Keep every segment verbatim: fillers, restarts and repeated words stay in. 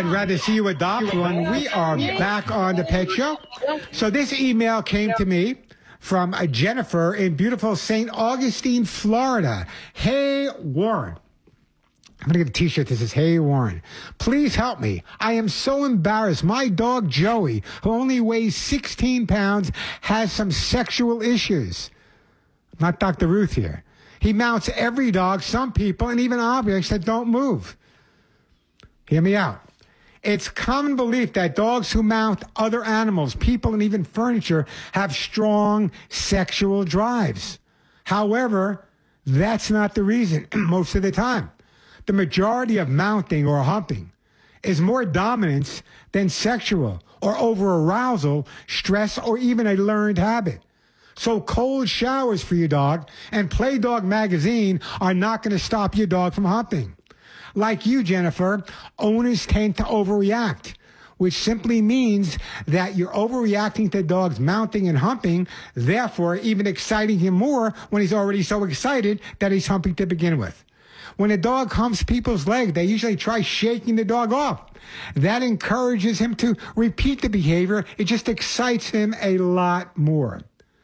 I'd rather see you adopt one. We are back on the Pet Show. So this email came to me from a Jennifer in beautiful Saint Augustine, Florida. Hey, Warren. I'm going to get a t-shirt that says, "Hey, Warren, please help me. I am so embarrassed. My dog, Joey, who only weighs sixteen pounds, has some sexual issues." Not Doctor Ruth here. He mounts every dog, some people, and even objects that don't move. Hear me out. It's common belief that dogs who mount other animals, people, and even furniture have strong sexual drives. However, that's not the reason most of the time. The majority of mounting or humping is more dominance than sexual or over-arousal, stress, or even a learned habit. So cold showers for your dog and Play Dog magazine are not going to stop your dog from humping. Like you, Jennifer, owners tend to overreact, which simply means that you're overreacting to dogs mounting and humping, therefore even exciting him more when he's already so excited that he's humping to begin with. When a dog humps people's leg, they usually try shaking the dog off. That encourages him to repeat the behavior. It just excites him a lot more.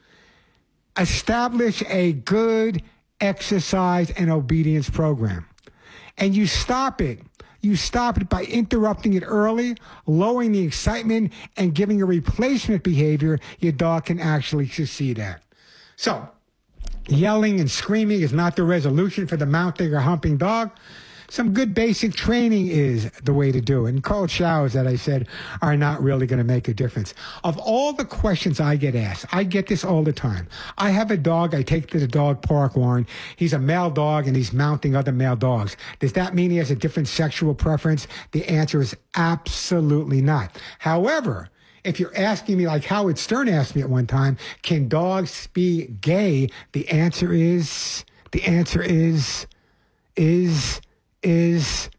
Establish a good exercise and obedience program. And you stop it. You stop it by interrupting it early, lowering the excitement, and giving a replacement behavior your dog can actually succeed at. So, yelling and screaming is not the resolution for the mounting or humping dog. Some good basic training is the way to do it. And cold showers, that I said, are not really going to make a difference. Of all the questions I get asked, I get this all the time. I have a dog I take to the dog park, Warren. He's a male dog and he's mounting other male dogs. Does that mean he has a different sexual preference? The answer is absolutely not. However, if you're asking me, like Howard Stern asked me at one time, can dogs be gay? The answer is, the answer is, is, is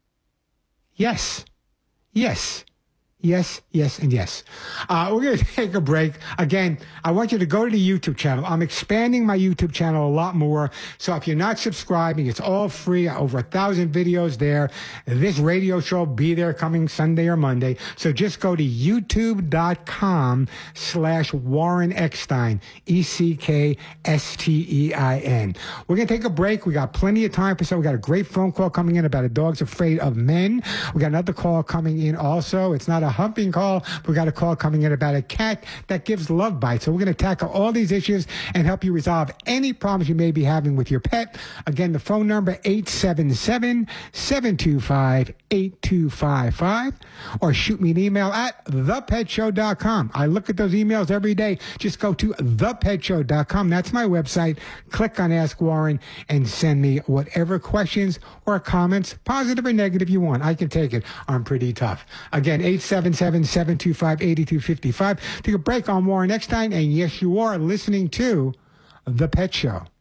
yes. Yes. Yes, yes, and yes. Uh, we're going to take a break. Again, I want you to go to the YouTube channel. I'm expanding my YouTube channel a lot more. So if you're not subscribing, it's all free. Over a thousand videos there. This radio show will be there coming Sunday or Monday. So just go to youtube.com slash Warren Eckstein, E C K S T E I N. We're going to take a break. We got plenty of time for so. We got a great phone call coming in about a dog's afraid of men. We got another call coming in also. It's not a humping call. We got a call coming in about a cat that gives love bites. So we're going to tackle all these issues and help you resolve any problems you may be having with your pet. Again, the phone number eight seven seven, seven two five, eight two five five, or shoot me an email at the pet show dot com. I look at those emails every day. Just go to the pet show dot com. That's my website. Click on Ask Warren and send me whatever questions or comments, positive or negative, you want. I can take it. I'm pretty tough. Again, eight seven seven, seven two five, eight two five five. Take a break on Warren Eckstein, and yes, you are listening to The Pet Show.